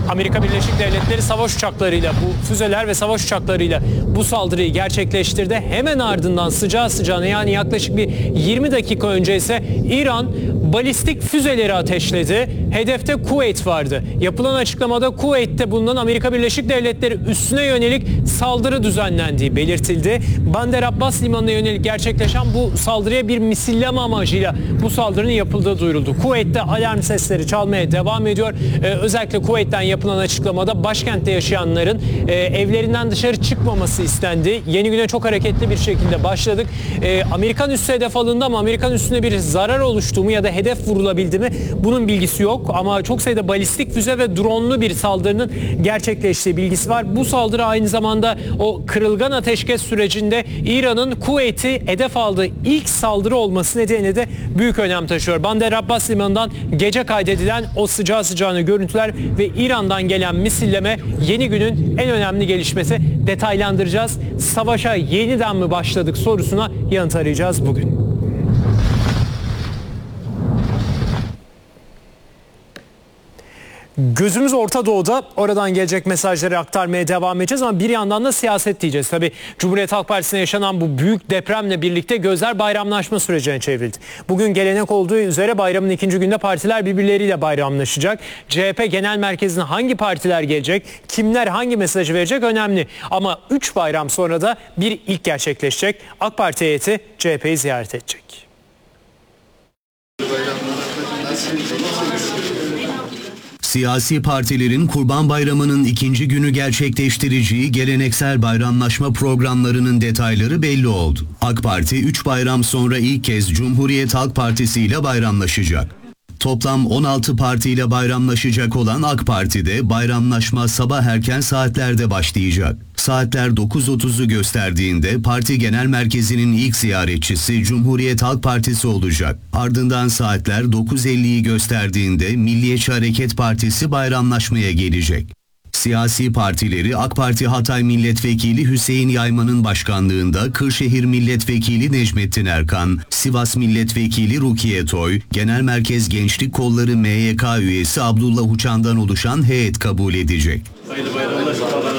Amerika Birleşik Devletleri savaş uçaklarıyla, bu füzeler ve savaş uçaklarıyla bu saldırıyı gerçekleştirdi. Hemen ardından sıcağı sıcağına, yani yaklaşık bir 20 dakika önce ise İran balistik füzeleri ateşledi. Hedefte Kuveyt vardı. Yapılan açıklamada Kuveyt'te bulunan Amerika Birleşik Devletleri üssüne yönelik saldırı düzenlendiği belirtildi. Bandar Abbas Limanı'na yönelik gerçekleşen bu saldırıya bir misilleme amacıyla bu saldırının yapıldığı duyuruldu. Kuveyt'te alarm sesleri çalmaya devam ediyor. Özellikle Kuveyt'ten yapılan açıklamada başkentte yaşayanların evlerinden dışarı çıkmaması istendi. Yeni güne çok hareketli bir şekilde başladık. Amerikan üssü hedef alındı ama Amerikan üssüne bir zarar oluştu mu ya da hedef vurulabildi mi? Bunun bilgisi yok ama çok sayıda balistik füze ve dronlu bir saldırının gerçekleştiği bilgisi var. Bu saldırı aynı zamanda o kırılgan ateşkes sürecinde İran'ın Kuveyt'i hedef aldığı ilk saldırı olması nedeniyle de büyük önem taşıyor. Bandar Abbas Limanı'ndan gece kaydedilen o sıcağı sıcağına görüntüler ve İran'dan gelen misilleme yeni günün en önemli gelişmesi. Detaylandıracağız. Savaşa yeniden mi başladık sorusuna yanıt arayacağız bugün. Gözümüz Orta Doğu'da, oradan gelecek mesajları aktarmaya devam edeceğiz ama bir yandan da siyaset diyeceğiz. Tabii Cumhuriyet Halk Partisi'ne yaşanan bu büyük depremle birlikte gözler bayramlaşma sürecine çevrildi. Bugün gelenek olduğu üzere bayramın ikinci günde partiler birbirleriyle bayramlaşacak. CHP Genel Merkezi'ne hangi partiler gelecek, kimler hangi mesajı verecek önemli. Ama 3 bayram sonra da bir ilk gerçekleşecek. AK Parti heyeti CHP'yi ziyaret edecek. Siyasi partilerin Kurban Bayramı'nın ikinci günü gerçekleştireceği geleneksel bayramlaşma programlarının detayları belli oldu. AK Parti 3 bayram sonra ilk kez Cumhuriyet Halk Partisi ile bayramlaşacak. Toplam 16 partiyle bayramlaşacak olan AK Parti'de bayramlaşma sabah erken saatlerde başlayacak. Saatler 9.30'u gösterdiğinde parti genel merkezinin ilk ziyaretçisi Cumhuriyet Halk Partisi olacak. Ardından saatler 9.50'yi gösterdiğinde Milliyetçi Hareket Partisi bayramlaşmaya gelecek. Siyasi partileri AK Parti Hatay Milletvekili Hüseyin Yayman'ın başkanlığında Kırşehir Milletvekili Necmettin Erkan, Sivas Milletvekili Rukiye Toy, Genel Merkez Gençlik Kolları MYK üyesi Abdullah Uçan'dan oluşan heyet kabul edecek. Hayırlı bayramlar.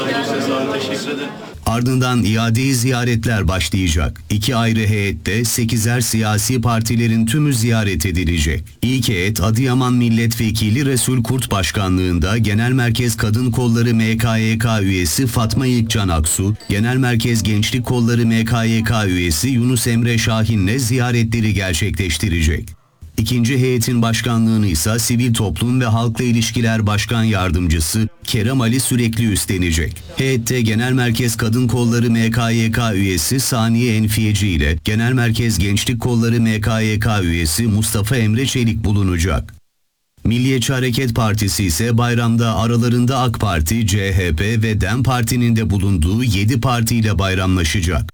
Teşekkür ederim. Ardından iade-i ziyaretler başlayacak. 2 ayrı heyette 8'er siyasi partilerin tümü ziyaret edilecek. İlk heyet Adıyaman Milletvekili Resul Kurt başkanlığında Genel Merkez Kadın Kolları MKYK üyesi Fatma İlkcan Aksu, Genel Merkez Gençlik Kolları MKYK üyesi Yunus Emre Şahin'le ziyaretleri gerçekleştirecek. İkinci heyetin başkanlığını ise Sivil Toplum ve Halkla İlişkiler Başkan Yardımcısı Kerem Ali Sürekli üstlenecek. Heyette Genel Merkez Kadın Kolları MKYK üyesi Saniye Enfiyeci ile Genel Merkez Gençlik Kolları MKYK üyesi Mustafa Emre Çelik bulunacak. Milliyetçi Hareket Partisi ise bayramda aralarında AK Parti, CHP ve DEM Parti'nin de bulunduğu 7 partiyle bayramlaşacak.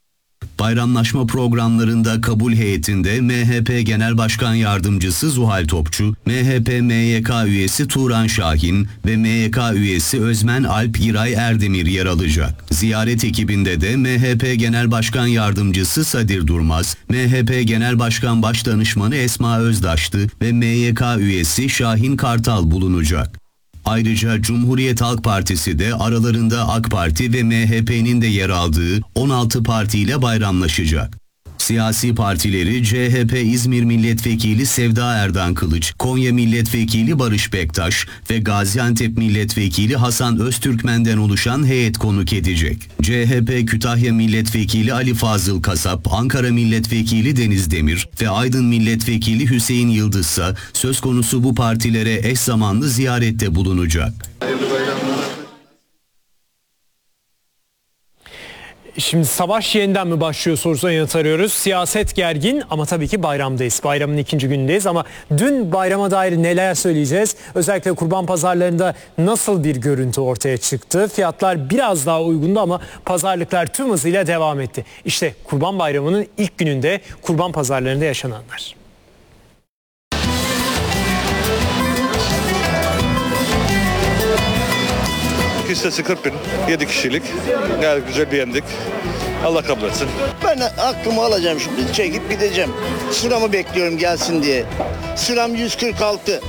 Bayramlaşma programlarında kabul heyetinde MHP Genel Başkan Yardımcısı Zuhal Topçu, MHP MYK üyesi Turan Şahin ve MYK üyesi Özmen Alp İray Erdemir yer alacak. Ziyaret ekibinde de MHP Genel Başkan Yardımcısı Sadir Durmaz, MHP Genel Başkan Başdanışmanı Esma Özdaşlı ve MYK üyesi Şahin Kartal bulunacak. Ayrıca Cumhuriyet Halk Partisi de aralarında AK Parti ve MHP'nin de yer aldığı 16 partiyle bayramlaşacak. Siyasi partileri CHP İzmir Milletvekili Sevda Erdan Kılıç, Konya Milletvekili Barış Bektaş ve Gaziantep Milletvekili Hasan Öztürkmen'den oluşan heyet konuk edecek. CHP Kütahya Milletvekili Ali Fazıl Kasap, Ankara Milletvekili Deniz Demir ve Aydın Milletvekili Hüseyin Yıldız ise söz konusu bu partilere eş zamanlı ziyarette bulunacak. Şimdi savaş yeniden mi başlıyor sorusuna yanıt arıyoruz. Siyaset gergin ama tabii ki bayramdayız. Bayramın ikinci günündeyiz ama dün bayrama dair neler söyleyeceğiz? Özellikle kurban pazarlarında nasıl bir görüntü ortaya çıktı? Fiyatlar biraz daha uygundu ama pazarlıklar tüm hızıyla devam etti. İşte Kurban Bayramı'nın ilk gününde kurban pazarlarında yaşananlar. Listesi 40 bin, 7 kişilik. Gayet güzel beğendik. Allah kabul etsin. Ben hakkımı alacağım şimdi. Çekip gideceğim. Sıramı bekliyorum gelsin diye. Sıram 146.